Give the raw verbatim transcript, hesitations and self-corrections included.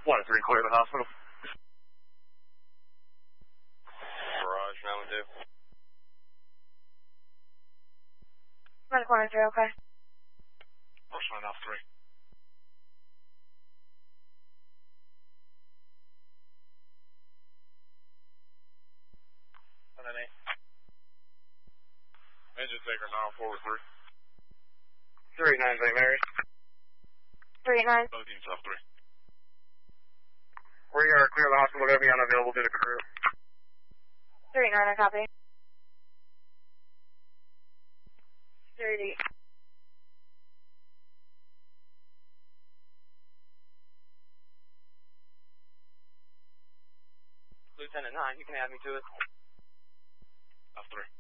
one three, clear the hospital. Garage, nine one two. Medical one three, okay. First one off three. And then eight. Engine taker nine forward three. three eight nine, Saint Mary. three eight nine. Both teams off three. We are clear the hospital, going to be unavailable due to crew. three eight nine, I copy. thirty. Lieutenant nine, you can add me to it. Off three.